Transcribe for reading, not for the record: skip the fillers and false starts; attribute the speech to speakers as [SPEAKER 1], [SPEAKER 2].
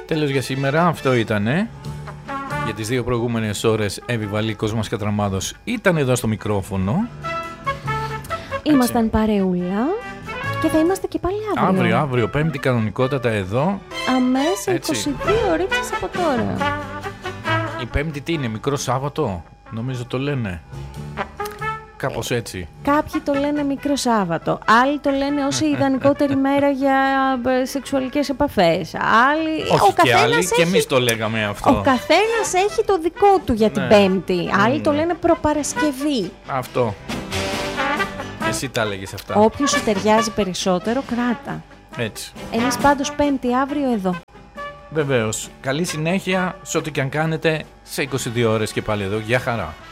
[SPEAKER 1] Τέλος για σήμερα, αυτό ήτανε. Για τις 2 προηγούμενες ώρες Εύη Βαλή, Κόσμος Κατραμάδος ήταν εδώ στο μικρόφωνο.
[SPEAKER 2] Ήμασταν παρεούλα και θα είμαστε και πάλι αύριο.
[SPEAKER 1] Αύριο, Πέμπτη κανονικότατα εδώ.
[SPEAKER 2] Αμέσως 22 ώρες από τώρα.
[SPEAKER 1] Η Πέμπτη τι είναι, Μικρό Σάββατο, νομίζω το λένε. Κάπως έτσι.
[SPEAKER 2] Κάποιοι το λένε Μικρό Σάββατο, άλλοι το λένε ως η ιδανικότερη μέρα για σεξουαλικές επαφές. Άλλοι...
[SPEAKER 1] Όχι και άλλοι, και εμείς το λέγαμε αυτό.
[SPEAKER 2] Ο καθένας έχει το δικό του για την Πέμπτη. Άλλοι το λένε προπαρασκευή.
[SPEAKER 1] Αυτό. Εσύ τα έλεγες αυτά.
[SPEAKER 2] Όποιος σου ταιριάζει περισσότερο, κράτα.
[SPEAKER 1] Έτσι.
[SPEAKER 2] Εμείς πάντως Πέμπτη αύριο εδώ.
[SPEAKER 1] Βεβαίως. Καλή συνέχεια σε ό,τι και αν κάνετε σε 22 ώρες και πάλι εδώ. Γεια χαρά.